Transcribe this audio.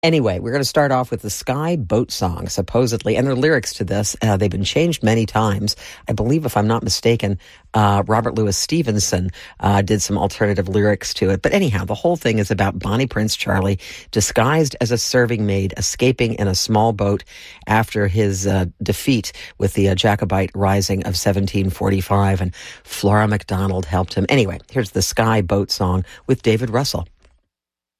Anyway, we're going to start off with the Sky Boat Song, supposedly, and there are lyrics to this. They've been changed many times. I believe, if I'm not mistaken, Robert Louis Stevenson did some alternative lyrics to it. But anyhow, the whole thing is about Bonnie Prince Charlie, disguised as a serving maid, escaping in a small boat after his defeat with the Jacobite Rising of 1745, and Flora MacDonald helped him. Anyway, here's the Sky Boat Song with David Russell.